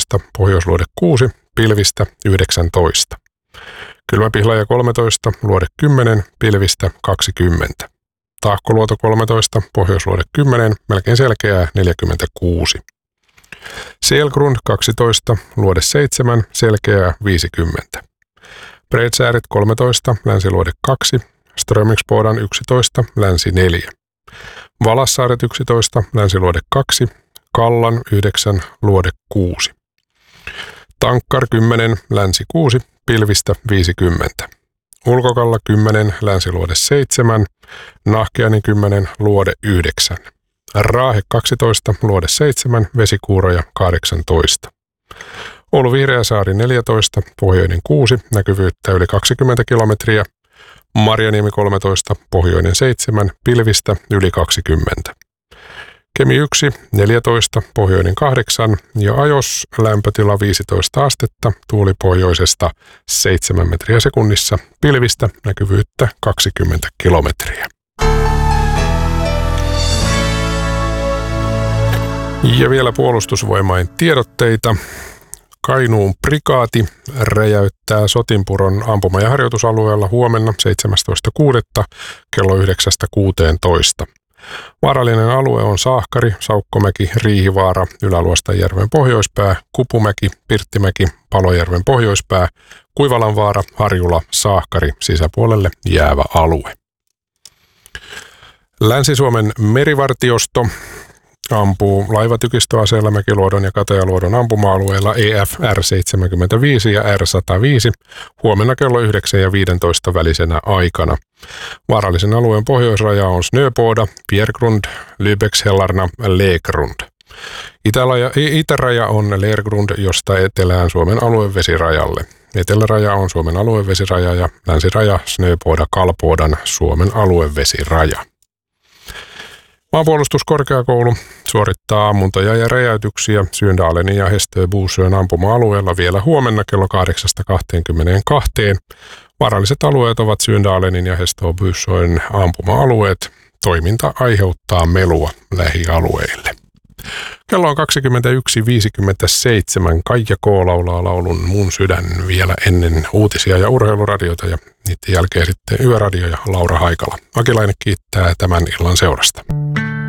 13, pohjoisluode 6, pilvistä 19. Kylmäpihlaja 13, luode 10, pilvistä 20. Tahkoluoto 13, pohjoisluode 10, melkein selkeää 46. Selgrund 12, luode 7, selkeää 50. Bredsääret 13, länsiluode 2, Strömingsbodan 11, länsi 4. Valassaaret 11, länsiluode 2, Kallan 9, luode 6. Tankkar 10, länsi 6, pilvistä 50. Ulkokalla 10, länsiluode 7, Nahkeani 10, luode 9. Raahe 12, luode 7, vesikuuroja 18. Oulu Vihreäsaari 14, pohjoinen 6, näkyvyyttä yli 20 kilometriä. Marjaniemi 13, pohjoinen 7, pilvistä yli 20. Kemi 1, 14, pohjoinen 8 ja Ajos lämpötila 15 astetta, tuuli pohjoisesta 7 metriä sekunnissa, pilvistä näkyvyyttä 20 kilometriä. Ja vielä puolustusvoimain tiedotteita. Kainuun prikaati räjäyttää Sotinpuron ampuma- ja harjoitusalueella huomenna 17.6. kello 9.16. Vaarallinen alue on Saahkari, Saukkomäki, Riihivaara, Ylä-Luostajärven pohjoispää, Kupumäki, Pirttimäki, Palojärven pohjoispää, Kuivalanvaara, Harjula, Saahkari, sisäpuolelle jäävä alue. Länsi-Suomen merivartiosto ampuu laivatykistöaseella Mäkiluodon ja Katajaluodon ampuma-alueella EFR-75 ja R-105 huomenna kello 9 ja 15 välisenä aikana. Vaarallisen alueen pohjoisraja on Snöboda, Bjergrund, Lübeckshällarna, Leegrund. Itäraja on Lergrund, josta etelään Suomen aluevesirajalle. Eteläraja on Suomen aluevesiraja ja länsiraja Snöboda Kalpodan Suomen aluevesiraja. Maanpuolustuskorkeakoulu suorittaa ammuntoja ja räjäytyksiä Syndalenin ja Hästöbuusön ampuma-alueella vielä huomenna kello 8.22. Vaaralliset alueet ovat Syndalenin ja Hästöbuusön ampuma-alueet. Toiminta aiheuttaa melua lähialueille. Kello on 21.57. Kaija K. laulaa laulun Mun sydän vielä ennen uutisia ja urheiluradiota ja niiden jälkeen sitten Yöradio ja Laura Haikala. Akilainen kiittää tämän illan seurasta.